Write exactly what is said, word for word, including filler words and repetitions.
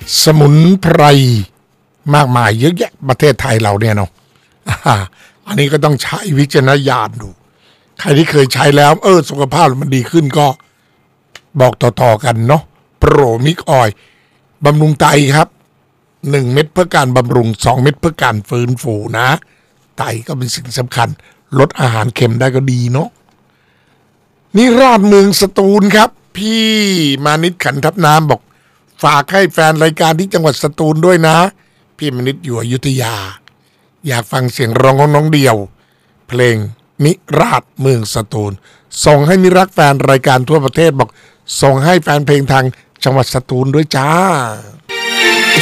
สมุนไพรมากมายเยอะแยะประเทศไทยเราเนี่ยเนาะอันนี้ก็ต้องใช้วิจารณญาณดูใครที่เคยใช้แล้วเออสุขภาพมันดีขึ้นก็บอกต่อๆกันเนาะโปรมิกออยบำรุงไตครับหนึ่งเม็ดเพื่อการบำรุงสองเม็ดเพื่อการฟื้นฟูนะไตก็เป็นสิ่งสำคัญลดอาหารเค็มได้ก็ดีเนาะนี่ราชเมืองสตูลครับพี่มานิดขันทับน้ำบอกฝากให้แฟนรายการที่จังหวัดสตูลด้วยนะพี่มานิดอยู่อยุธยาอยากฟังเสียงร้องของน้องเดียวเพลงนิราชเมืองสตูลส่งให้มิรักแฟนรายการทั่วประเทศบอกส่งให้แฟนเพลงทางจังหวัดสตูลด้วยจ้า